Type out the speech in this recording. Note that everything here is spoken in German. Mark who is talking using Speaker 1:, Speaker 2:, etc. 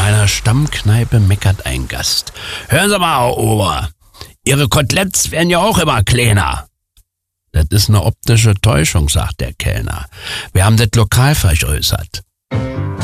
Speaker 1: meiner Stammkneipe meckert ein Gast. Hören Sie mal, Herr Ober, Ihre Koteletts werden ja auch immer kleiner. Das ist eine optische Täuschung, sagt der Kellner. Wir haben das Lokal vergrößert.